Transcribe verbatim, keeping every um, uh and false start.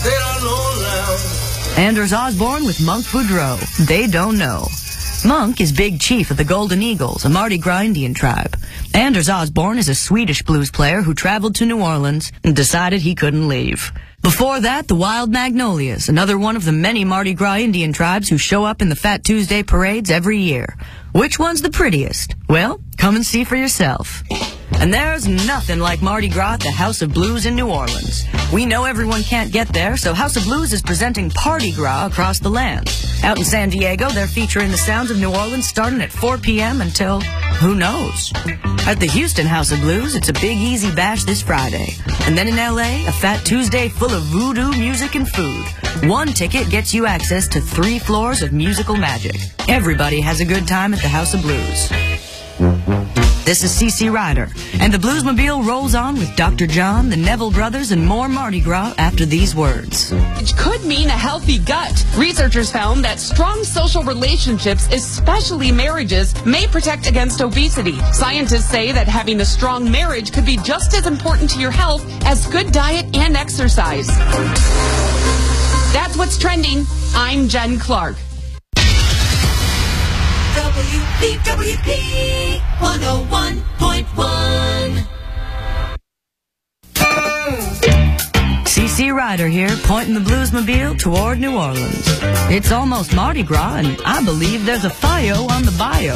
They don't know now. Anders Osborne with Monk Boudreaux. They don't know. Monk is Big Chief of the Golden Eagles, a Mardi Gras Indian tribe. Anders Osborne is a Swedish blues player who traveled to New Orleans and decided he couldn't leave. Before that, the Wild Magnolias, another one of the many Mardi Gras Indian tribes who show up in the Fat Tuesday parades every year. Which one's the prettiest? Well, come and see for yourself. And there's nothing like Mardi Gras at the House of Blues in New Orleans. We know everyone can't get there, so House of Blues is presenting Party Gras across the land. Out in San Diego, they're featuring the sounds of New Orleans starting at four p m until, who knows? At the Houston House of Blues, it's a big easy bash this Friday. And then in L A, a Fat Tuesday full of voodoo music and food. One ticket gets you access to three floors of musical magic. Everybody has a good time at the House of Blues. This is C C Ryder, and the Bluesmobile rolls on with Doctor John, the Neville Brothers, and more Mardi Gras after these words. It could mean a healthy gut. Researchers found that strong social relationships, especially marriages, may protect against obesity. Scientists say that having a strong marriage could be just as important to your health as good diet and exercise. That's what's trending. I'm Jen Clark. W B W P one oh one point one. C C Ryder here, pointing the Bluesmobile toward New Orleans. It's almost Mardi Gras, and I believe there's a F I O on the bio.